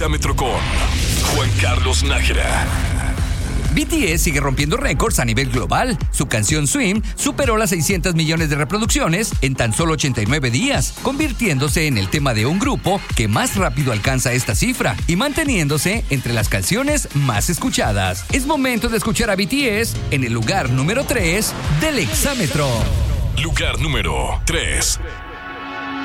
Exámetro con Juan Carlos Nájera. BTS sigue rompiendo récords a nivel global. Su canción Swim superó las 600 millones de reproducciones en tan solo 89 días, convirtiéndose en el tema de un grupo que más rápido alcanza esta cifra y manteniéndose entre las canciones más escuchadas. Es momento de escuchar a BTS en el lugar número 3 del Exámetro. Lugar número 3.